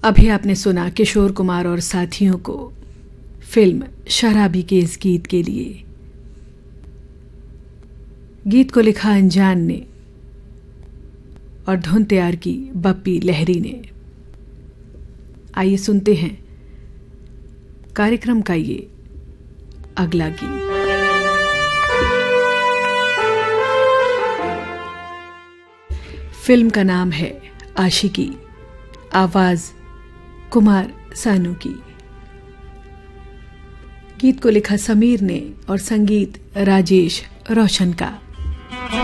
अभी आपने सुना किशोर कुमार और साथियों को फिल्म शराबी के इस गीत के लिए। गीत को लिखा अनजान ने और धुन तैयार की बप्पी लहरी ने। आइए सुनते हैं कार्यक्रम का ये अगला गीत। फिल्म का नाम है आशिकी, आवाज कुमार सानू की। गीत को लिखा समीर ने और संगीत राजेश रोशन का।